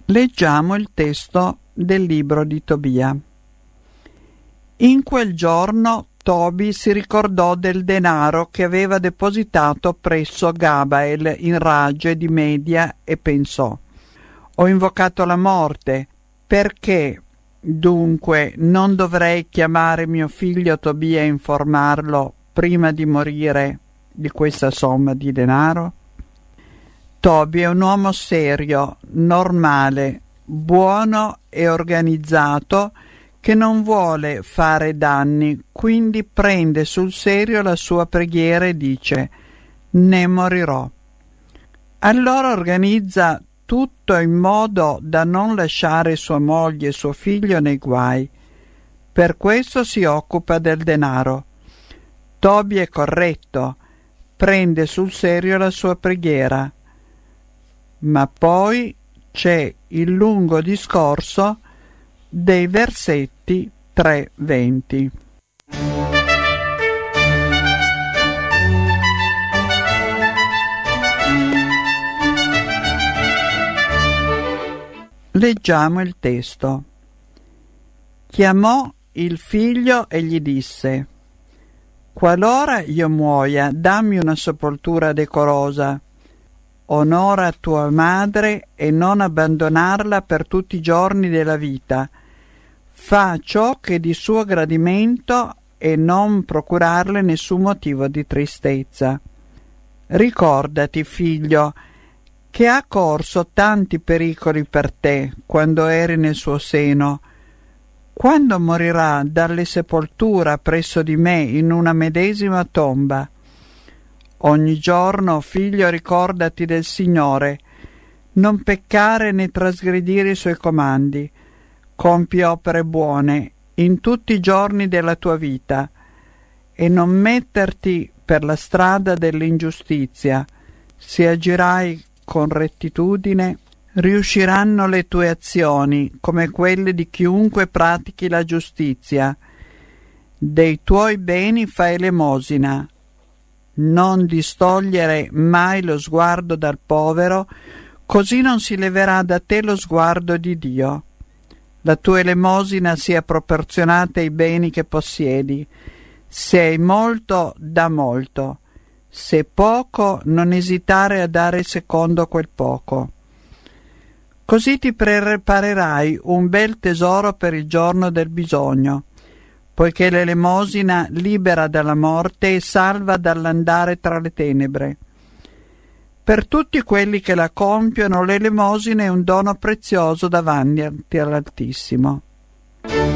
Leggiamo il testo del libro di Tobia. In quel giorno Tobi si ricordò del denaro che aveva depositato presso Gabael in Rage di Media e pensò: ho invocato la morte, perché dunque non dovrei chiamare mio figlio Tobia e informarlo prima di morire di questa somma di denaro? Tobi è un uomo serio, normale, buono e organizzato, che non vuole fare danni, quindi prende sul serio la sua preghiera e dice: ne morirò. Allora organizza tutto in modo da non lasciare sua moglie e suo figlio nei guai. Per questo si occupa del denaro. Tobi è corretto, prende sul serio la sua preghiera. Ma poi c'è il lungo discorso dei versetti 3-20. Leggiamo il testo. Chiamò il figlio e gli disse: qualora io muoia, dammi una sepoltura decorosa. Onora tua madre e non abbandonarla per tutti i giorni della vita. Fa ciò che è di suo gradimento e non procurarle nessun motivo di tristezza. Ricordati, figlio, che ha corso tanti pericoli per te quando eri nel suo seno. Quando morirà, dalle sepoltura presso di me in una medesima tomba. Ogni giorno, figlio, ricordati del Signore, non peccare né trasgredire i suoi comandi. Compi opere buone in tutti i giorni della tua vita e non metterti per la strada dell'ingiustizia. Se agirai con rettitudine, riusciranno le tue azioni come quelle di chiunque pratichi la giustizia. Dei tuoi beni fai elemosina. Non distogliere mai lo sguardo dal povero, così non si leverà da te lo sguardo di Dio. La tua elemosina sia proporzionata ai beni che possiedi. Se hai molto, dà molto. Se poco, non esitare a dare secondo quel poco. Così ti preparerai un bel tesoro per il giorno del bisogno, poiché l'elemosina libera dalla morte e salva dall'andare tra le tenebre. Per tutti quelli che la compiono, l'elemosina è un dono prezioso davanti all'Altissimo.